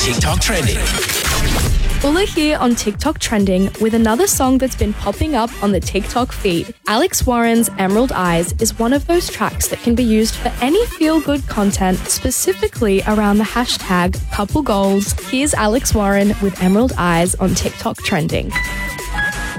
TikTok Trending. Ulla here on TikTok Trending with another song that's been popping up on the TikTok feed. Alex Warren's Emerald Eyes is one of those tracks that can be used for any feel-good content, specifically around the hashtag couple goals. Here's Alex Warren with Emerald Eyes on TikTok Trending.